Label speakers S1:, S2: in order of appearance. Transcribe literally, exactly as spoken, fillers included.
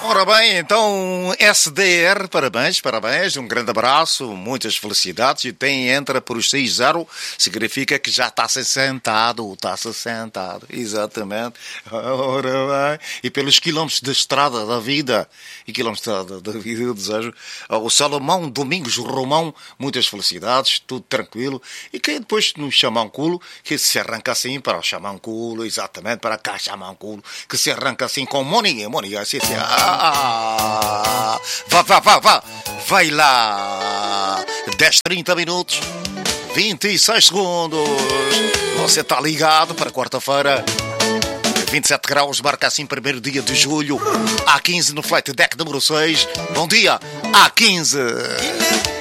S1: Ora bem, então S D R, parabéns, parabéns, um grande abraço, muitas felicidades. E tem entra por os seis zero, significa que já está-se sentado, está-se sentado, exatamente. Ora bem, e pelos quilómetros de estrada da vida, e quilómetros da, da vida eu desejo ao Salomão Domingos Romão, muitas felicidades, tudo tranquilo. E quem depois no Xamanculo, que se arranca assim para o Xamanculo, exatamente, para cá Xamanculo, que se arranca assim com Moninha, Moninha, assim, assim, ah, vá, vá, vá, vá, vai lá, dez, trinta minutos, vinte e seis segundos, você está ligado para quarta-feira, vinte e sete graus, marca assim primeiro dia de julho, A quinze no Flight Deck número seis, bom dia, A quinze.